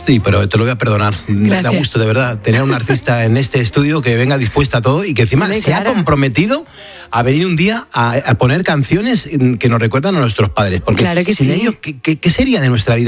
Sí, pero te lo voy a perdonar. Me da gusto, de verdad, tener un artista en este estudio que venga dispuesta a todo y que encima se ha comprometido a venir un día a poner canciones que nos recuerdan a nuestros padres. Porque sin ellos, ¿qué sería de nuestra vida?